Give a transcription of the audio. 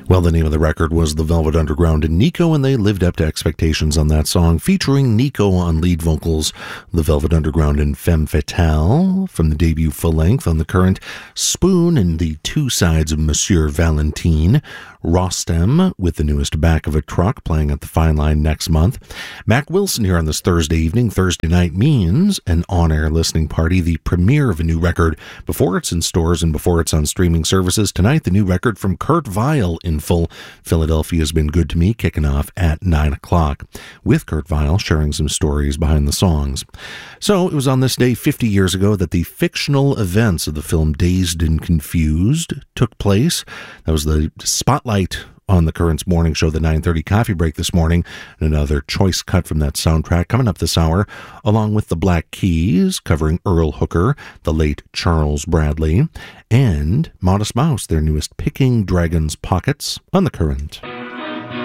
Well, the name of the record was The Velvet Underground and Nico, and they lived up to expectations on that song, featuring Nico on lead vocals, The Velvet Underground and Femme Fatale, from the debut full-length on The Current, Spoon and the Two Sides of Monsieur Valentine, Rostam with the newest Back of a Truck playing at the Fine Line next month. Mac Wilson here on this Thursday evening. Thursday night means an on-air listening party, the premiere of a new record before it's in stores and before it's on streaming services. Tonight, the new record from Kurt Vile in full. Philadelphia's Been Good to Me, kicking off at 9 o'clock, with Kurt Vile sharing some stories behind the songs. So it was on this day 50 years ago that the fictional events of the film Dazed and Confused took place. That was the spotlight on the Current's morning show, the 9:30 coffee break this morning, and another choice cut from that soundtrack coming up this hour, along with the Black Keys covering Earl Hooker, the late Charles Bradley, and Modest Mouse, their newest Picking Dragons Pockets on the Current.